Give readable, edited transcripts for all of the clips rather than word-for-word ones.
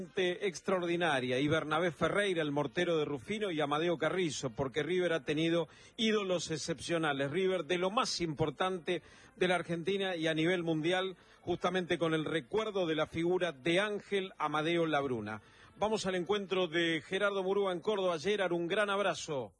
Extraordinaria, y Bernabé Ferreira, el mortero de Rufino, y Amadeo Carrizo, porque River ha tenido ídolos excepcionales. River, de lo más importante de la Argentina y a nivel mundial, justamente con el recuerdo de la figura de Ángel Amadeo Labruna. Vamos al encuentro de Gerardo Murúa en Córdoba. Gerard, un gran abrazo.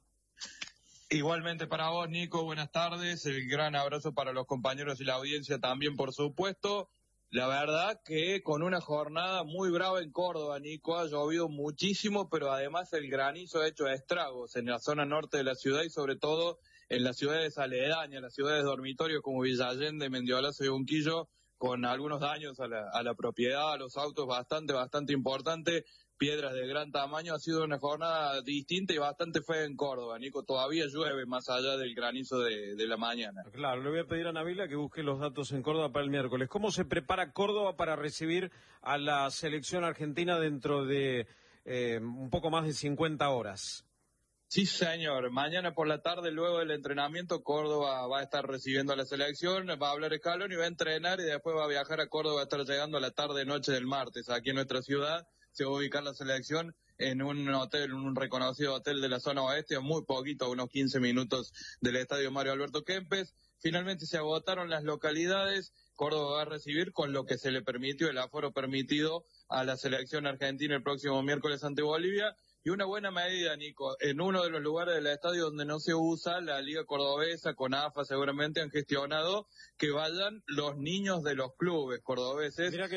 Igualmente para vos, Nico, buenas tardes. El gran abrazo para los compañeros y la audiencia también, por supuesto. La verdad que con una jornada muy brava en Córdoba, Nico, ha llovido muchísimo, pero además el granizo ha hecho estragos en la zona norte de la ciudad y sobre todo en las ciudades aledañas, las ciudades dormitorios como Villa Allende, Mendiolazo y Unquillo, con algunos daños a la propiedad, a los autos bastante importante, piedras de gran tamaño. Ha sido una jornada distinta y bastante fea en Córdoba, Nico. Todavía llueve más allá del granizo de la mañana. Claro, le voy a pedir a Nabila que busque los datos en Córdoba para el miércoles. ¿Cómo se prepara Córdoba para recibir a la selección argentina dentro de un poco más de 50 horas? Sí, señor. Mañana por la tarde, luego del entrenamiento, Córdoba va a estar recibiendo a la selección, va a hablar Scaloni, va a entrenar y después va a viajar a Córdoba, va a estar llegando a la tarde-noche del martes aquí en nuestra ciudad. Se va a ubicar la selección en un hotel, un reconocido hotel de la zona oeste, a muy poquito, a unos 15 minutos del estadio Mario Alberto Kempes. Finalmente se agotaron las localidades. Córdoba va a recibir con lo que se le permitió, el aforo permitido a la selección argentina el próximo miércoles ante Bolivia. Y una buena medida, Nico, en uno de los lugares del estadio donde no se usa, la Liga Cordobesa, con AFA seguramente han gestionado que vayan los niños de los clubes cordobeses a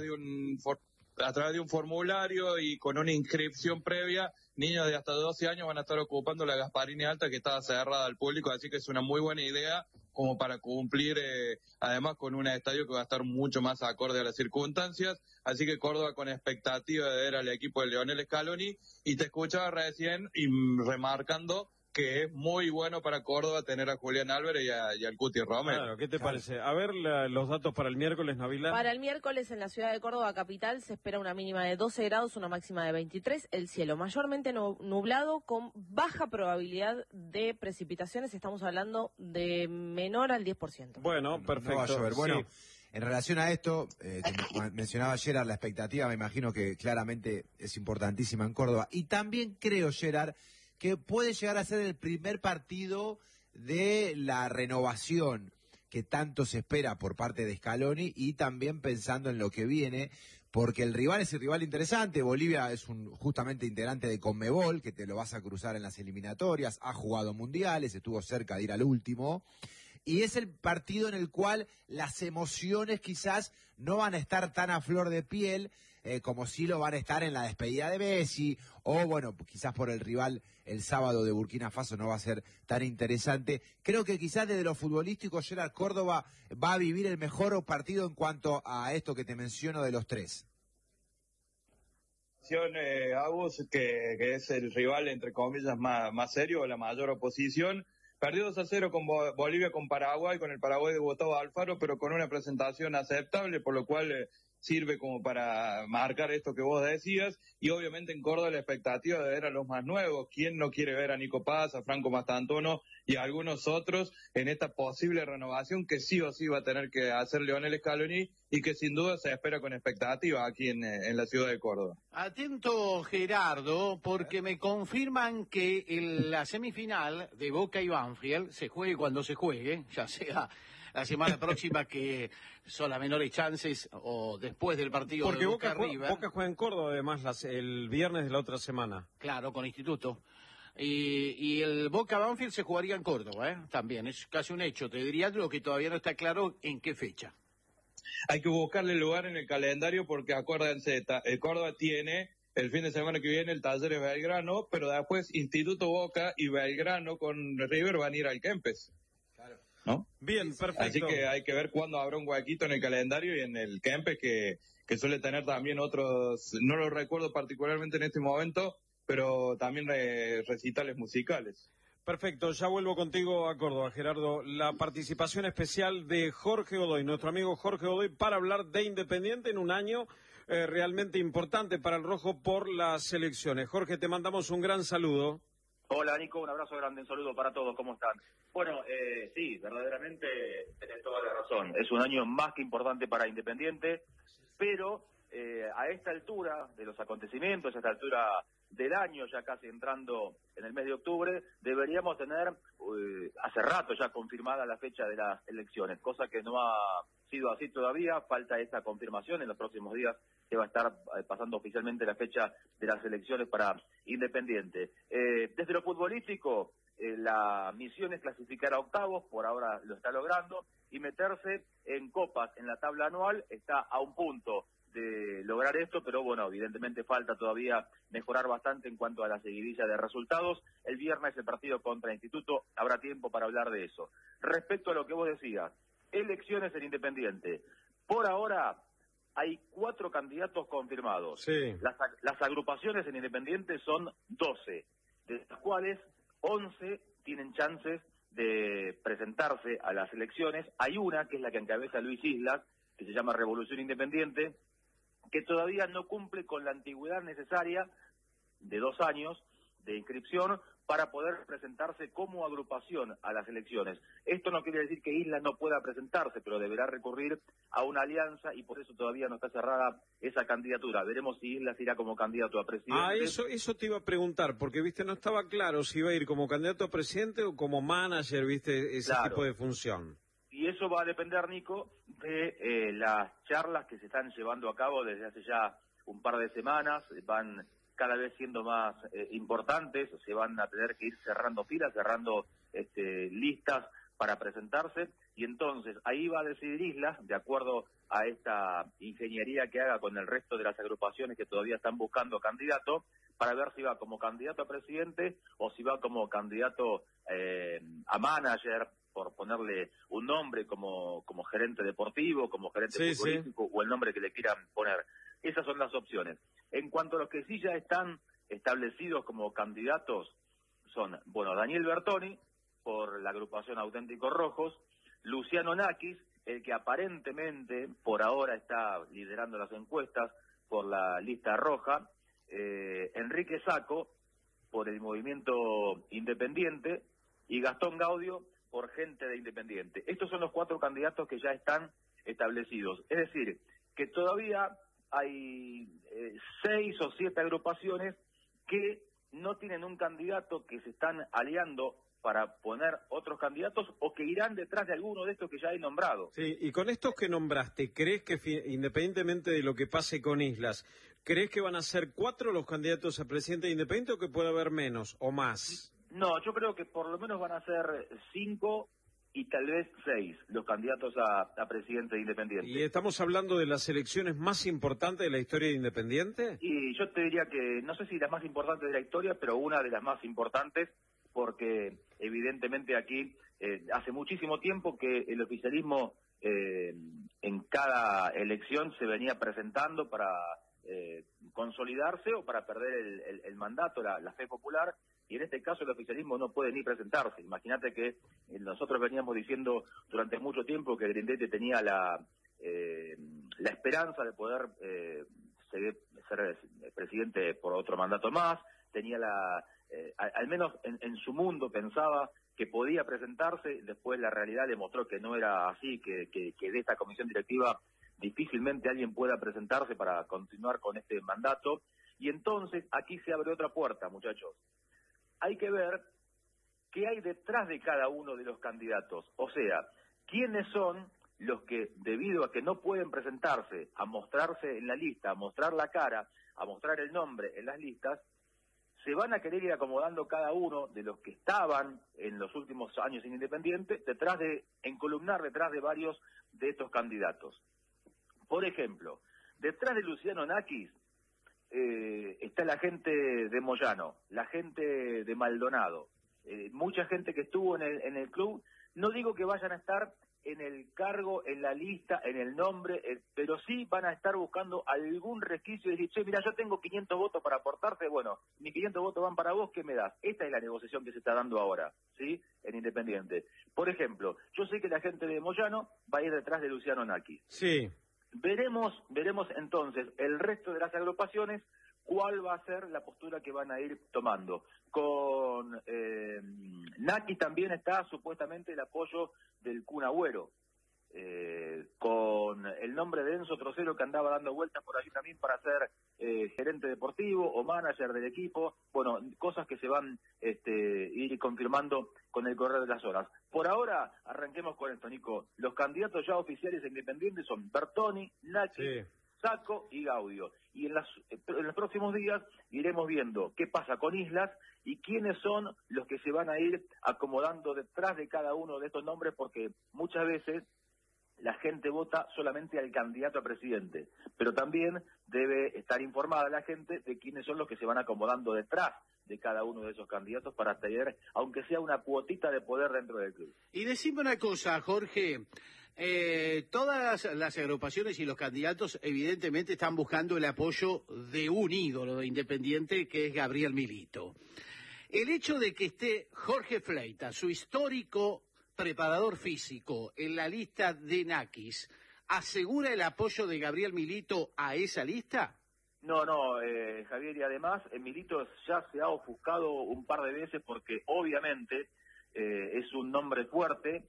través de un formulario y con una inscripción previa. Niños de hasta 12 años van a estar ocupando la Gasparini Alta, que estaba cerrada al público, así que es una muy buena idea como para cumplir, además con un estadio que va a estar mucho más acorde a las circunstancias. Así que Córdoba con expectativa de ver al equipo de Lionel Scaloni, y te escuchaba recién y remarcando que es muy bueno para Córdoba tener a Julián Álvarez y al Cuti Romero. Claro, ¿qué te parece? A ver los datos para el miércoles, Nabila. Para el miércoles en la ciudad de Córdoba capital se espera una mínima de 12 grados, una máxima de 23, el cielo mayormente nublado con baja probabilidad de precipitaciones, estamos hablando de menor al 10%. Bueno, perfecto. No va a llover. Bueno, sí. En relación a esto, mencionaba Gerard, la expectativa, me imagino que claramente es importantísima en Córdoba. Y también creo, Gerard, que puede llegar a ser el primer partido de la renovación que tanto se espera por parte de Scaloni, y también pensando en lo que viene, porque el rival es el rival interesante. Bolivia es justamente integrante de Conmebol, que te lo vas a cruzar en las eliminatorias, ha jugado mundiales, estuvo cerca de ir al último, y es el partido en el cual las emociones quizás no van a estar tan a flor de piel como si lo van a estar en la despedida de Messi, o bueno, quizás por el rival el sábado de Burkina Faso no va a ser tan interesante. Creo que quizás desde lo futbolístico, Gerard, Córdoba va a vivir el mejor partido en cuanto a esto que te menciono de los tres. Agus, que es el rival entre comillas más serio, la mayor oposición. Perdió 2-0 con Bolivia, con Paraguay, con el Paraguay de Gustavo Alfaro, pero con una presentación aceptable, por lo cual sirve como para marcar esto que vos decías. Y obviamente en Córdoba la expectativa de ver a los más nuevos. ¿Quién no quiere ver a Nico Paz, a Franco Mastantuono y a algunos otros en esta posible renovación que sí o sí va a tener que hacer Lionel Scaloni, y que sin duda se espera con expectativa aquí en la ciudad de Córdoba? Atento, Gerardo, porque me confirman que la semifinal de Boca y Banfield se juegue cuando se juegue, ya sea la semana próxima, que son las menores chances, o después del partido porque de Boca River. Boca juega en Córdoba además el viernes de la otra semana. Claro, con Instituto. Y el Boca Banfield se jugaría en Córdoba, también, es casi un hecho. Te diría lo que todavía no está claro en qué fecha. Hay que buscarle lugar en el calendario, porque acuérdense, Córdoba tiene el fin de semana que viene el Talleres Belgrano, pero después Instituto Boca y Belgrano con River van a ir al Kempes. Claro. ¿No? Bien, perfecto. Así que hay que ver cuándo habrá un huequito en el calendario y en el Kempes, que suele tener también otros, no lo recuerdo particularmente en este momento, pero también recitales musicales. Perfecto, ya vuelvo contigo a Córdoba, Gerardo. La participación especial de Jorge Godoy, nuestro amigo Jorge Godoy, para hablar de Independiente en un año realmente importante para el Rojo por las elecciones. Jorge, te mandamos un gran saludo. Hola Nico, un abrazo grande, un saludo para todos, ¿cómo están? Bueno, sí, verdaderamente tenés toda la razón, es un año más que importante para Independiente, pero a esta altura de los acontecimientos, a esta altura del año, ya casi entrando en el mes de octubre, deberíamos tener hace rato ya confirmada la fecha de las elecciones, cosa que no ha sido así todavía. Falta esta confirmación. En los próximos días se va a estar pasando oficialmente la fecha de las elecciones para Independiente. Desde lo futbolístico, la misión es clasificar a octavos, por ahora lo está logrando, y meterse en copas en la tabla anual. Está a un punto de lograr esto, pero bueno, evidentemente falta todavía mejorar bastante en cuanto a la seguidilla de resultados. El viernes el partido contra Instituto, habrá tiempo para hablar de eso. Respecto a lo que vos decías, elecciones en Independiente, por ahora hay 4 candidatos confirmados. Sí. Las agrupaciones en Independiente son 12, de las cuales 11 tienen chances de presentarse a las elecciones. Hay una, que es la que encabeza Luis Islas, que se llama Revolución Independiente, que todavía no cumple con la antigüedad necesaria de 2 años de inscripción para poder presentarse como agrupación a las elecciones. Esto no quiere decir que Islas no pueda presentarse, pero deberá recurrir a una alianza y por eso todavía no está cerrada esa candidatura. Veremos si Islas irá como candidato a presidente. Eso te iba a preguntar, porque viste, no estaba claro si iba a ir como candidato a presidente o como manager, viste, ese Claro. tipo de función. Y eso va a depender, Nico, de las charlas que se están llevando a cabo desde hace ya un par de semanas. Van cada vez siendo más importantes, se van a tener que ir cerrando filas, cerrando listas para presentarse, y entonces ahí va a decidir Islas, de acuerdo a esta ingeniería que haga con el resto de las agrupaciones que todavía están buscando candidato, para ver si va como candidato a presidente o si va como candidato a manager, por ponerle un nombre, como gerente deportivo, como gerente futbolístico, o el nombre que le quieran poner. Esas son las opciones. En cuanto a los que sí ya están establecidos como candidatos, son, bueno, Daniel Bertoni, por la agrupación Auténticos Rojos, Luciano Nakis, el que aparentemente por ahora está liderando las encuestas por la lista roja, Enrique Sacco, por el movimiento Independiente, y Gastón Gaudio, por Gente de Independiente. Estos son los 4 candidatos que ya están establecidos. Es decir, que todavía hay 6 o 7 agrupaciones que no tienen un candidato, que se están aliando para poner otros candidatos o que irán detrás de alguno de estos que ya he nombrado. Sí, y con estos que nombraste, ¿crees que independientemente de lo que pase con Islas, crees que van a ser 4 los candidatos a presidente de Independiente o que puede haber menos o más? No, yo creo que por lo menos van a ser 5 y tal vez 6 los candidatos a presidente de Independiente. ¿Y estamos hablando de las elecciones más importantes de la historia de Independiente? Y yo te diría que, no sé si las más importantes de la historia, pero una de las más importantes, porque evidentemente aquí hace muchísimo tiempo que el oficialismo en cada elección se venía presentando para consolidarse o para perder el mandato, la fe popular, y en este caso el oficialismo no puede ni presentarse. Imagínate que nosotros veníamos diciendo durante mucho tiempo que Grindetti tenía la esperanza de poder ser presidente por otro mandato más, tenía al menos en su mundo pensaba que podía presentarse. Después la realidad demostró que no era así, que de esta comisión directiva difícilmente alguien pueda presentarse para continuar con este mandato. Y entonces aquí se abre otra puerta, muchachos. Hay que ver qué hay detrás de cada uno de los candidatos. O sea, quiénes son los que, debido a que no pueden presentarse, a mostrarse en la lista, a mostrar la cara, a mostrar el nombre en las listas, se van a querer ir acomodando cada uno de los que estaban en los últimos años en Independiente, encolumnar detrás de varios de estos candidatos. Por ejemplo, detrás de Luciano Nakis está la gente de Moyano, la gente de Maldonado, mucha gente que estuvo en el club. No digo que vayan a estar en el cargo, en la lista, en el nombre, pero sí van a estar buscando algún resquicio y decir, che, mira, yo tengo 500 votos para aportarte, bueno, mis 500 votos van para vos, ¿qué me das? Esta es la negociación que se está dando ahora, ¿sí?, en Independiente. Por ejemplo, yo sé que la gente de Moyano va a ir detrás de Luciano Nakis. Sí. Veremos entonces el resto de las agrupaciones cuál va a ser la postura que van a ir tomando. Con Nakis también está supuestamente el apoyo del Kun Agüero. con el nombre de Enzo Trocero, que andaba dando vueltas por allí también para ser gerente deportivo o manager del equipo. Bueno, cosas que se van ir confirmando con el correr de las horas. Por ahora, arranquemos con esto, Nico. Los candidatos ya oficiales e independientes son Bertoni, Nachi, Sacco y Gaudio. Y en los próximos días iremos viendo qué pasa con Islas y quiénes son los que se van a ir acomodando detrás de cada uno de estos nombres, porque muchas veces la gente vota solamente al candidato a presidente, pero también debe estar informada la gente de quiénes son los que se van acomodando detrás de cada uno de esos candidatos para tener, aunque sea una cuotita de poder dentro del club. Y decime una cosa, Jorge. Todas las agrupaciones y los candidatos evidentemente están buscando el apoyo de un ídolo de Independiente, que es Gabriel Milito. El hecho de que esté Jorge Fleita, su histórico preparador físico, en la lista de Nakis, ¿asegura el apoyo de Gabriel Milito a esa lista? No, Javier, y además Milito ya se ha ofuscado un par de veces porque obviamente es un nombre fuerte.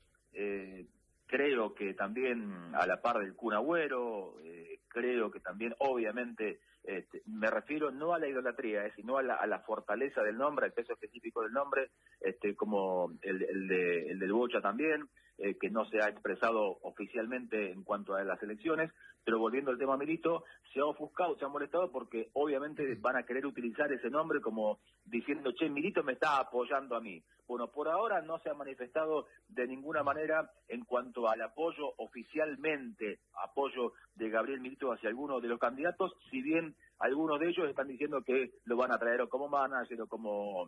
Creo que también a la par del Kun Agüero, creo que también obviamente, me refiero no a la idolatría, sino a la fortaleza del nombre, al peso específico del nombre, como el del Bocha también, que no se ha expresado oficialmente en cuanto a las elecciones, pero volviendo al tema Milito, se ha ofuscado, se ha molestado porque obviamente van a querer utilizar ese nombre como diciendo, che, Milito me está apoyando a mí. Bueno, por ahora no se ha manifestado de ninguna manera en cuanto al apoyo oficialmente, apoyo de Gabriel Milito hacia alguno de los candidatos, si bien algunos de ellos están diciendo que lo van a traer o como manager o como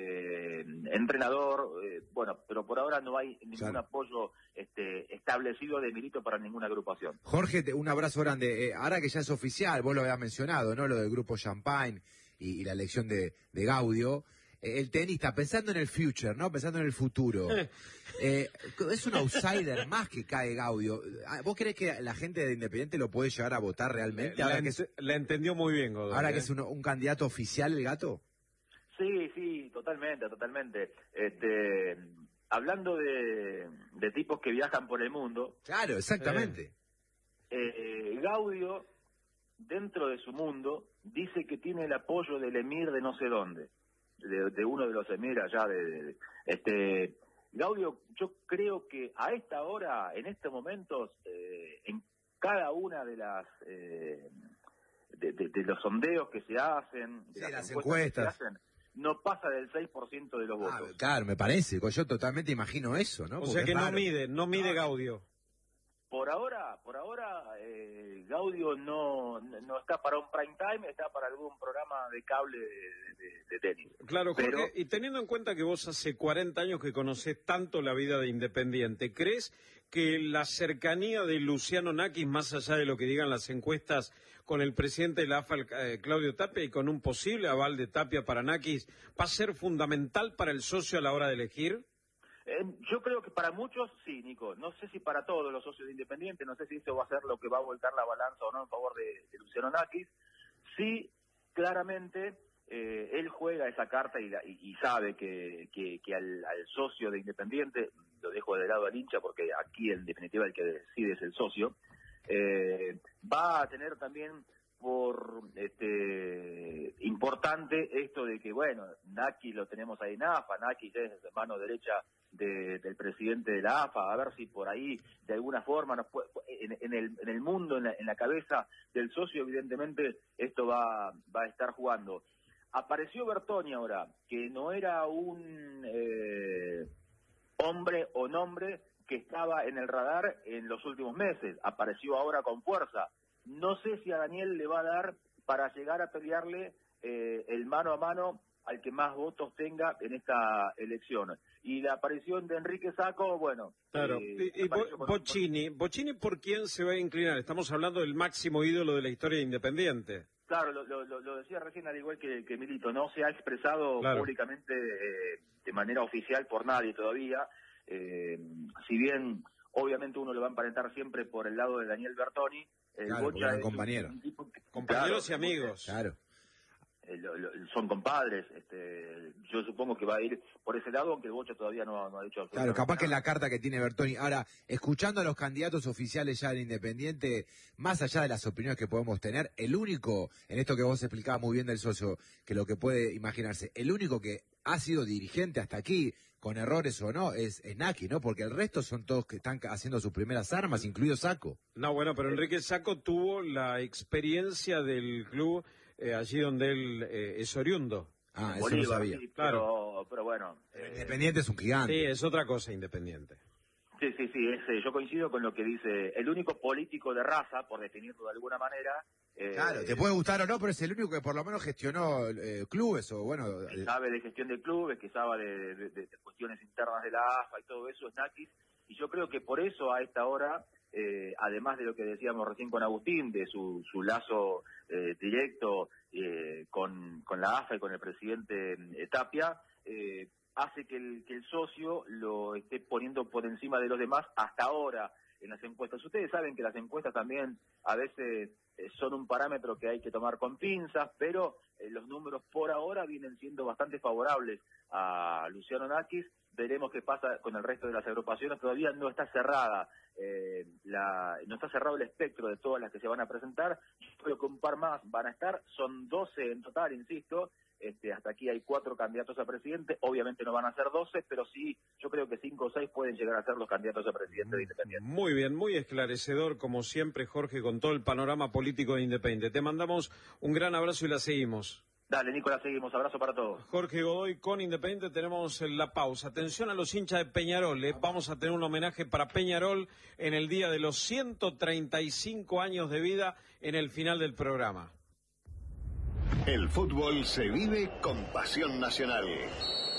entrenador, bueno, pero por ahora no hay ningún apoyo establecido de Milito para ninguna agrupación. Jorge, un abrazo grande. Ahora que ya es oficial, vos lo habías mencionado, ¿no? Lo del grupo Champagne y la elección de Gaudio. El tenista, pensando en el future, ¿no? Pensando en el futuro. Es un outsider más que cae Gaudio. ¿Vos creés que la gente de Independiente lo puede llegar a votar realmente? La entendió muy bien, Godoy. Ahora que es un candidato oficial el Gato. Sí, totalmente. Hablando de tipos que viajan por el mundo. Claro, exactamente. Gaudio, dentro de su mundo, dice que tiene el apoyo del emir de no sé dónde. De uno de los emir allá Gaudio, yo creo que a esta hora, en estos momentos, en cada una de las de los sondeos que se hacen, de las encuestas que se hacen, no pasa del 6% de los votos. Claro, me parece, yo totalmente imagino eso, ¿no? O sea que no mide Gaudio. Por ahora, Gaudio no está para un prime time, está para algún programa de cable de tenis. Claro, Jorge, y teniendo en cuenta que vos hace 40 años que conocés tanto la vida de Independiente, ¿crees que la cercanía de Luciano Nakis, más allá de lo que digan las encuestas, con el presidente de la AFA, Claudio Tapia, y con un posible aval de Tapia para Nakis, va a ser fundamental para el socio a la hora de elegir? Yo creo que para muchos sí, Nico. No sé si para todos los socios de Independiente, no sé si eso va a ser lo que va a volcar la balanza o no en favor de Luciano Nakis. Sí, claramente, él juega esa carta y sabe que al socio de Independiente, lo dejo de lado al hincha porque aquí en definitiva el que decide es el socio, va a tener también por importante esto de que, bueno, Nakis lo tenemos ahí en AFA, Nakis es mano derecha del presidente de la AFA, a ver si por ahí de alguna forma en el mundo, en la cabeza del socio, evidentemente esto va a estar jugando. Apareció Bertoni ahora, que no era un hombre o nombre que estaba en el radar en los últimos meses, apareció ahora con fuerza. No sé si a Daniel le va a dar para llegar a pelearle el mano a mano al que más votos tenga en esta elección. Y la aparición de Enrique Sacco, bueno... Claro, y Bocchini, ¿por quién se va a inclinar? Estamos hablando del máximo ídolo de la historia de Independiente. Claro, lo decía recién, al igual que Milito, no se ha expresado públicamente de manera oficial por nadie todavía, si bien obviamente uno lo va a emparentar siempre por el lado de Daniel Bertoni, Bocha es compañeros y amigos. Claro. son compadres. Yo supongo que va a ir por ese lado, aunque el Bocha todavía no ha dicho absolutamente Claro, capaz nada. que es la carta que tiene Bertoni. Ahora, escuchando a los candidatos oficiales ya del Independiente, más allá de las opiniones que podemos tener, el único, en esto que vos explicabas muy bien del socio, que lo que puede imaginarse, el único que ha sido dirigente hasta aquí, con errores o no, es Naki, ¿no? Porque el resto son todos que están haciendo sus primeras armas, incluido Sacco. No, bueno, pero Enrique Sacco tuvo la experiencia del club allí donde él es oriundo. Ah, eso Bolívar, no sabía. sí, Claro. pero bueno. Independiente es un gigante. Sí, es otra cosa Independiente. Sí, yo coincido con lo que dice el único político de raza, por definirlo de alguna manera. Claro, te puede gustar o no, pero es el único que por lo menos gestionó clubes o bueno... Que sabe de gestión de clubes, que sabe de cuestiones internas de la AFA y todo eso, es Nakis. Y yo creo que por eso a esta hora, además de lo que decíamos recién con Agustín, de su lazo directo con la AFA y con el presidente Tapia, hace que el socio lo esté poniendo por encima de los demás hasta ahora en las encuestas. Ustedes saben que las encuestas también a veces son un parámetro que hay que tomar con pinzas, pero los números por ahora vienen siendo bastante favorables a Luciano Nakis. Veremos qué pasa con el resto de las agrupaciones. Todavía no está cerrada, no está cerrado el espectro de todas las que se van a presentar. Yo creo que un par más van a estar, son 12 en total, insisto. Hasta aquí hay 4 candidatos a presidente, obviamente no van a ser 12, pero sí, yo creo que 5 o 6 pueden llegar a ser los candidatos a presidente de Independiente. Muy bien, muy esclarecedor, como siempre, Jorge, con todo el panorama político de Independiente. Te mandamos un gran abrazo y la seguimos. Dale, Nicolás, seguimos. Abrazo para todos. Jorge Godoy con Independiente, tenemos la pausa. Atención a los hinchas de Peñarol, vamos a tener un homenaje para Peñarol en el día de los 135 años de vida en el final del programa. El fútbol se vive con pasión nacional.